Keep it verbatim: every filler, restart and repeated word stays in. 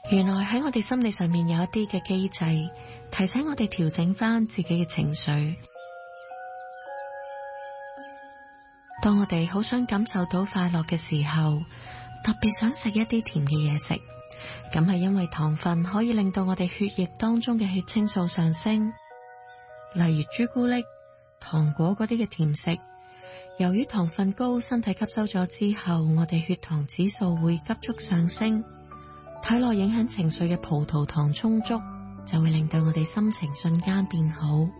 原來喺我哋心理上面有一啲嘅機制，提醒我哋調整翻自己嘅情緒。當我哋好想感受到快樂嘅時候，特別想食一啲甜嘅嘢食，咁係因為糖分可以令到我哋血液當中嘅血清素上升。例如朱古力、糖果嗰啲嘅甜食，由於糖分高，身體吸收咗之後，我哋血糖指數會急速上升。體內影響情緒嘅葡萄糖充足，就會令到我哋心情瞬間變好。